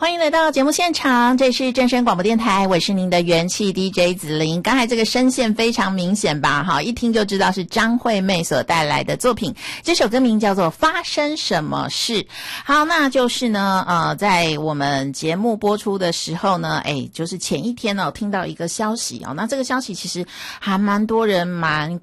欢迎来到节目现场，这是正声广播电台，我是您的元气 DJ 子琳。刚才这个声线非常明显吧？哈，一听就知道是张惠妹所带来的作品。这首歌名叫做《发生什么事》。好，那就是呢，在我们节目播出的时候呢，就是前一天呢，听到一个消息哦，那这个消息其实还蛮多人蛮